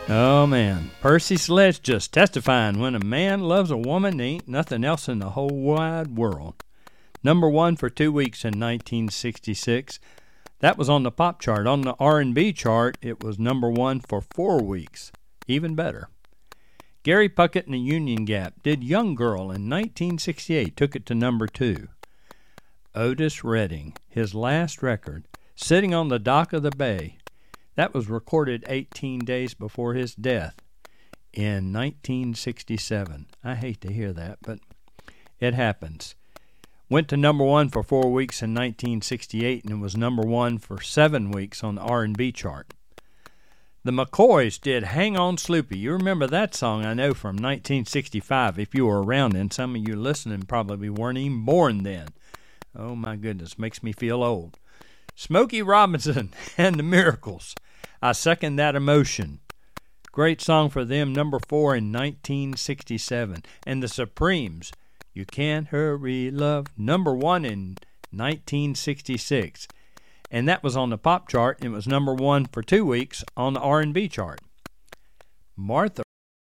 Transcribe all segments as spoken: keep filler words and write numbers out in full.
Oh, man. Percy Sledge just testifying, when a man loves a woman, there ain't nothing else in the whole wide world. Number one for two weeks in nineteen sixty-six. That was on the pop chart. On the R and B chart, it was number one for four weeks. Even better. Gary Puckett and the Union Gap did Young Girl in nineteen sixty-eight, took it to number two. Otis Redding, his last record, Sitting on the Dock of the Bay. That was recorded eighteen days before his death in nineteen sixty-seven. I hate to hear that, but it happens. Went to number one for four weeks in nineteen sixty-eight, and it was number one for seven weeks on the R and B chart. The McCoys did Hang On Sloopy. You remember that song, I know, from nineteen sixty-five. If you were around then, some of you listening probably weren't even born then. Oh, my goodness, makes me feel old. Smokey Robinson and the Miracles. I Second That Emotion. Great song for them, number four in nineteen sixty-seven. And the Supremes, You Can't Hurry Love, number one in nineteen sixty-six. And that was on the pop chart, and it was number one for two weeks on the R and B chart. Martha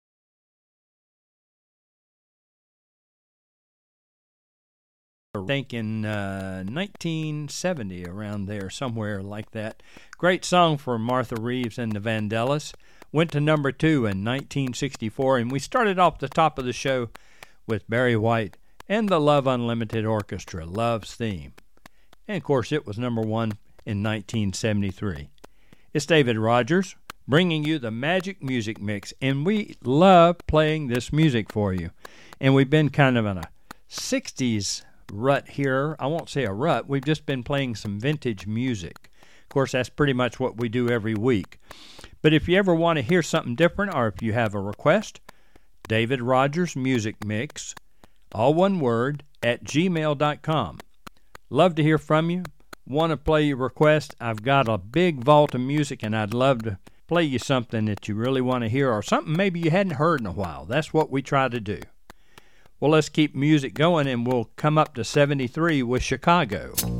I think in uh, nineteen seventy, around there, somewhere like that. Great song for Martha Reeves and the Vandellas. Went to number two in nineteen sixty-four, and we started off the top of the show with Barry White and the Love Unlimited Orchestra, Love's Theme. And, of course, it was number one in nineteen seventy-three. It's David Rogers bringing you the Magic Music Mix, and we love playing this music for you. And we've been kind of in a sixties rut here. I won't say a rut. We've just been playing some vintage music. Of course, that's pretty much what we do every week. But if you ever want to hear something different, or if you have a request, David Rogers Music Mix, all one word, at gmail dot com. Love to hear from you. Want to play your request? I've got a big vault of music, and I'd love to play you something that you really want to hear, or something maybe you hadn't heard in a while. That's what we try to do. Well, let's keep music going, and we'll come up to seventy-three with Chicago.